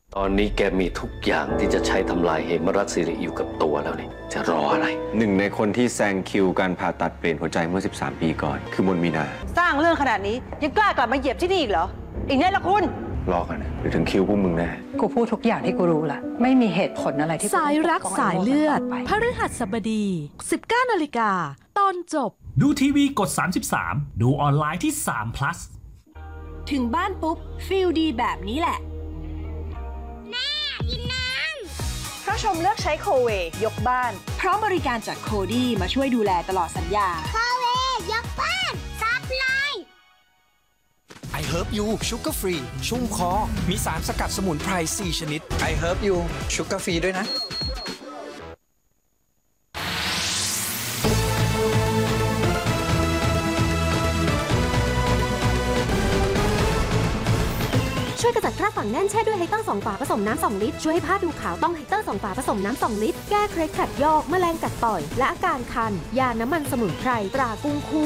ตอนนี้แกมีทุกอย่างที่จะใช้ทำลายเหมรัตสิริอยู่กับตัวแล้วนี่จะรออะไรหนึ่งในคนที่แซงคิวการผ่าตัดเปลี่ยนหัวใจเมื่อ 13 ปีก่อน คือมนมีนาสร้างเรื่องขนาดนี้ยังกล้ากลับมาเหยียบที่นี่อีกเหรอ อีกแน่ละคุณรอกันนะเดี๋ยวถึงคิวพวกมึงแน่กูพูดทุกอย่างที่กูรู้ละไม่มีเหตุผลอะไรที่สายรักสายเลือด พพระฤหัสบดี 19 นาฬิกา ตอนจบดูทีวีกด 33 ดูออนไลน์ที่3 plus ถึงบ้านปุ๊บฟิลดีแบบนี้แหละเพราะชมเลือกใช้โคเวยกบ้านเพราะบริการจากโคดี้มาช่วยดูแลตลอดสัญญา I Herb You Sugar Free ชุ่มคอ มีสารสกัดสมุนไพร 4 ชนิด I Herb You Sugar Free ด้วยนะช่วยกระจัดคราบฝังแน่นแช่ด้วยไฮเตอร์2 ฝาผสมน้ำ 2 ลิตร ช่วยให้ผ้าดูขาวต้องไฮเตอร์2 ฝาผสมน้ำ 2 ลิตร แก้เคล็ดขัดยอกแมลงกัดต่อย และอาการคัน ยาน้ำมันสมุนไพรตรากุ้งคู่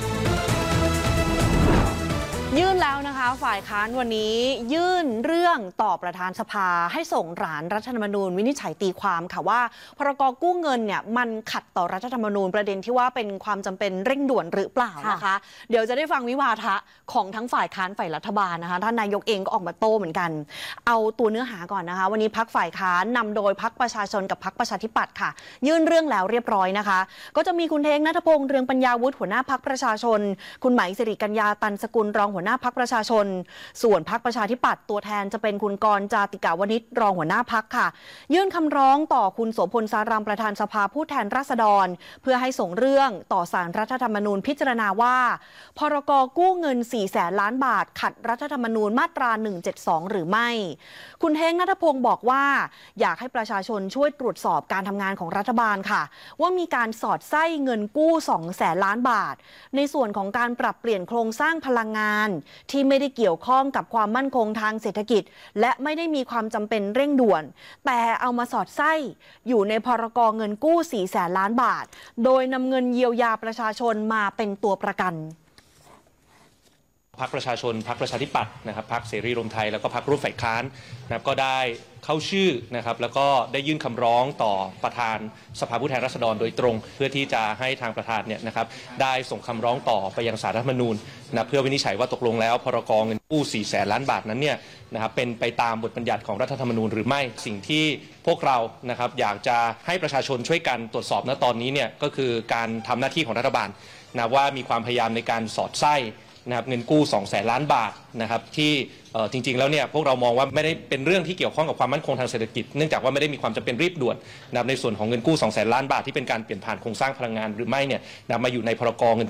ยื่นแล้วนะคะฝ่ายค้านวันนี้ยื่นเรื่องต่อประธานสภาให้ส่งศาลรัฐธรรมนูญวินิจฉัยตีความค่ะว่าพรกกู้เงินเนี่ยมันขัดต่อรัฐธรรมนูญประเด็นที่ว่าเป็นความจำเป็นเร่งด่วนหรือเปล่านะคะเดี๋ยวจะได้ฟังวิวาทะของทั้งฝ่ายค้านฝ่ายรัฐบาลนะคะท่านนายกเองก็ออกมาโต้เหมือนกันเอาตัวเนื้อหาก่อนนะคะวันนี้พรรคฝ่ายค้านนำโดยพรรคประชาชนกับพรรคประชาธิปัตย์ค่ะยื่นเรื่องแล้วเรียบร้อยนะคะก็จะมีคุณเทงณัฐพงษ์เรืองปัญญาวุฒิหัวหน้าพรรคประชาชนคุณไหมสิริกัญญาตันสกุลรองหัวหน้าพรรคประชาชนส่วนพรรคประชาธิปัตย์ตัวแทนจะเป็นคุณกรณ์จาติกาวนิชรองหัวหน้าพรรคค่ะยื่นคำร้องต่อคุณโสพลสารามประธานสภาผู้แทนราษฎรเพื่อให้ส่งเรื่องต่อศาลรัฐธรรมนูญพิจารณาว่าพรกกู้เงิน 400,000 ล้านบาทขัดรัฐธรรมนูญมาตรา 172 หรือไม่คุณเทงณัฐพงศ์บอกว่าอยากให้ประชาชนช่วยตรวจสอบการทำงานของรัฐบาลค่ะว่ามีการสอดไส้เงินกู้ 200,000 ล้านบาทในส่วนของการปรับเปลี่ยนโครงสร้างพลังงานที่ไม่ได้เกี่ยวข้องกับความมั่นคงทางเศรษฐกิจและไม่ได้มีความจำเป็นเร่งด่วนแต่เอามาสอดไส้อยู่ในพรกเงินกู้ 400,000 ล้านบาทโดยนำเงินเยียวยาประชาชนมาเป็นตัวประกันพรรคประชาชนพรรคประชาธิปัตย์นะครับพรรคเสรีรวมไทยแล้วก็พรรคร่วมฝ่ายค้านนะครับก็ได้เข้าชื่อนะครับแล้วก็ได้ยื่นคำร้องต่อประธานสภาผู้แทนราษฎรโดยตรงเพื่อที่จะให้ทางประธานเนี่ยนะครับได้ส่งคำร้องต่อไปยังศาลรัฐธรรมนูญนะเพื่อวินิจฉัยว่าตกลงแล้วพรกเงินกู้ 400,000 ล้านบาทนั้นเนี่ยนะครับเป็นไปตามบทบัญญัติของรัฐธรรมนูญหรือไม่สิ่งที่พวกเรานะครับอยากจะให้ประชาชนช่วยกันตรวจสอบณตอนนี้เนี่ยก็คือการทำหน้าที่ของรัฐบาลนะว่ามีความพยายามในการสอดไส้นะครับเงินกู้ 200,000 ล้านบาทนะครับที่จริงๆแล้วเนี่ยพวกเรามองว่าไม่ได้เป็นเรื่องที่เกี่ยวข้องกับความมั่นคงทางเศรษฐกิจเนื่องจากว่าไม่ได้มีความจำเป็นรีบด่วนนะครับในส่วนของเงินกู้ 200,000 ล้านบาทที่เป็นการเปลี่ยนผ่านโครงสร้างพลังงานหรือไม่เนี่ยนะมาอยู่ในพรกเงิน